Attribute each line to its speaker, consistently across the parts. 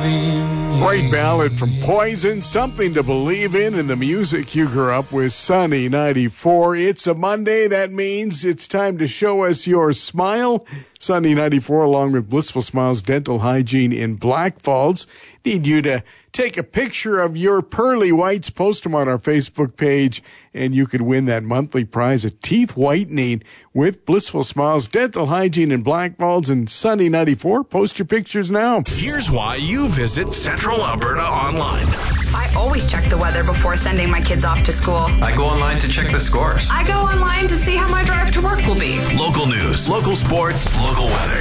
Speaker 1: loving you.
Speaker 2: Great ballad from Poison, Something to Believe in the music you grew up with, Sunny 94. It's a Monday. That means it's time to show us your smile. Sunny 94, along with Blissful Smiles Dental Hygiene in Black Falls, need you to take a picture of your pearly whites, post them on our Facebook page, and you could win that monthly prize of teeth whitening with Blissful Smiles Dental Hygiene in Black Falls and Sunny 94. Post your pictures now.
Speaker 3: Here's why you visit Central Alberta Online.
Speaker 4: I always check the weather before sending my kids off to school.
Speaker 5: I go online to check the scores.
Speaker 4: I go online to see how my drive to work will be.
Speaker 3: Local news, local sports, local weather.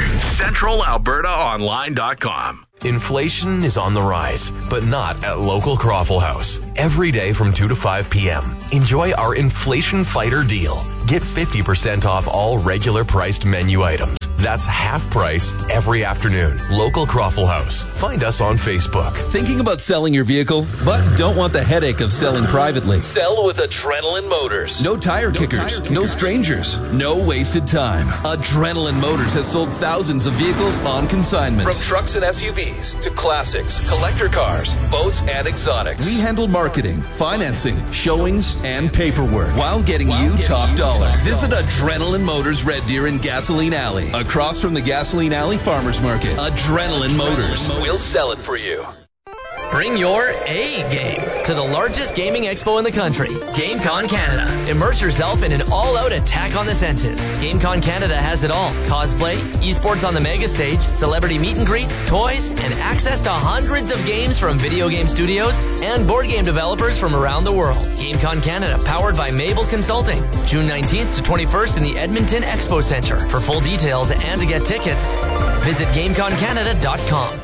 Speaker 3: CentralAlbertaOnline.com.
Speaker 6: Inflation is on the rise, but not at local Croffle House. Every day from 2 to 5 p.m., enjoy our Inflation Fighter deal. Get 50% off all regular priced menu items. That's half price every afternoon. Local Croffle House. Find us on Facebook.
Speaker 7: Thinking about selling your vehicle, but don't want the headache of selling privately? Sell with Adrenaline Motors. No tire kickers, no strangers, no wasted time. Adrenaline Motors has sold thousands of vehicles on consignment. From trucks and SUVs to classics, collector cars, boats, and exotics. We handle marketing, financing, showings, and paperwork while getting you top dollar. Visit Adrenaline Motors Red Deer in Gasoline Alley, across from the Gasoline Alley Farmers Market. Adrenaline Motors. We'll sell it for you.
Speaker 8: Bring your A game to the largest gaming expo in the country, GameCon Canada. Immerse yourself in an all-out attack on the senses. GameCon Canada has it all. Cosplay, esports on the mega stage, celebrity meet and greets, toys, and access to hundreds of games from video game studios and board game developers from around the world. GameCon Canada, powered by Mabel Consulting. June 19th to 21st in the Edmonton Expo Center. For full details and to get tickets, visit GameConCanada.com.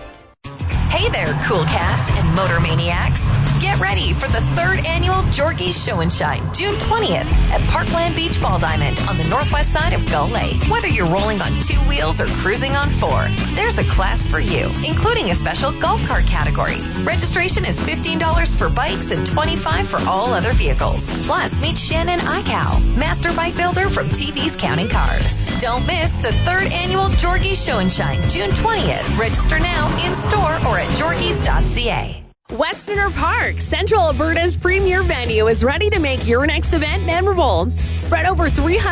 Speaker 9: Hey there, cool cats and motor maniacs. Get ready for the third annual Jorgie's Show and Shine, June 20th at Parkland Beach Ball Diamond on the northwest side of Gull Lake. Whether you're rolling on 2 wheels or cruising on 4, there's a class for you, including a special golf cart category. Registration is $15 for bikes and $25 for all other vehicles. Plus, meet Shannon Icow, master bike builder from TV's Counting Cars. Don't miss the third annual Jorgie's Show and Shine, June 20th. Register now in store or at jorgies.ca.
Speaker 10: Westerner Park, Central Alberta's premier venue, is ready to make your next event memorable. Spread over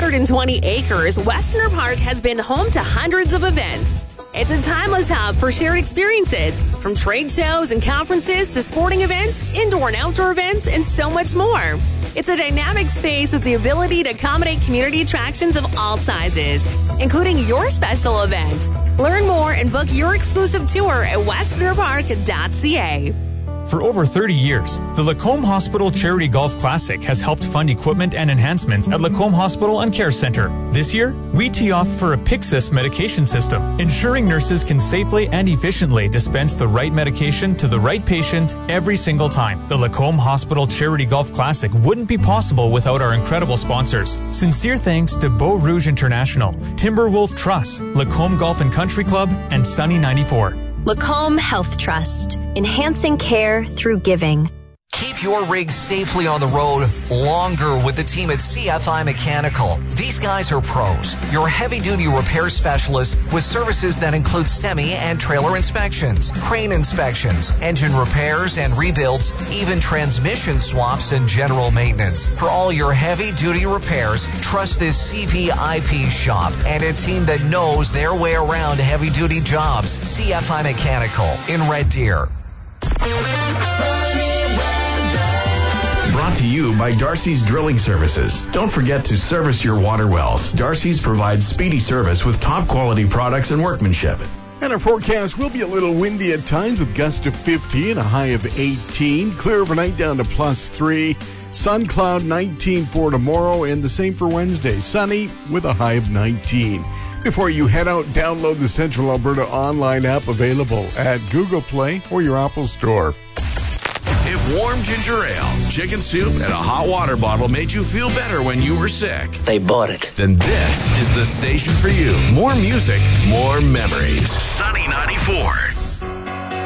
Speaker 10: 320 acres, Westerner Park has been home to hundreds of events. It's a timeless hub for shared experiences, from trade shows and conferences to sporting events, indoor and outdoor events, and so much more. It's a dynamic space with the ability to accommodate community attractions of all sizes, including your special event. Learn more and book your exclusive tour at westernerpark.ca.
Speaker 11: For over 30 years, the Lacombe Hospital Charity Golf Classic has helped fund equipment and enhancements at Lacombe Hospital and Care Center. This year, we tee off for a Pyxis medication system, ensuring nurses can safely and efficiently dispense the right medication to the right patient every single time. The Lacombe Hospital Charity Golf Classic wouldn't be possible without our incredible sponsors. Sincere thanks to Beau Rouge International, Timberwolf Trust, Lacombe Golf and Country Club, and Sunny 94.
Speaker 12: Lacombe Health Trust, enhancing care through giving.
Speaker 13: Keep your rig safely on the road longer with the team at CFI Mechanical. These guys are pros, your heavy-duty repair specialists with services that include semi- and trailer inspections, crane inspections, engine repairs and rebuilds, even transmission swaps and general maintenance. For all your heavy-duty repairs, trust this CVIP shop and a team that knows their way around heavy-duty jobs. CFI Mechanical in Red Deer.
Speaker 3: Brought to you by Darcy's Drilling Services. Don't forget to service your water wells. Darcy's provides speedy service with top quality products and workmanship.
Speaker 2: And our forecast will be a little windy at times with gusts of 50 and a high of 18. Clear overnight down to +3. Sun cloud 19 for tomorrow and the same for Wednesday. Sunny with a high of 19. Before you head out, download the Central Alberta online app available at Google Play or your Apple Store.
Speaker 3: If warm ginger ale, chicken soup, and a hot water bottle made you feel better when you were sick,
Speaker 14: they bought it.
Speaker 3: Then this is the station for you. More music, more memories. Sunny 94.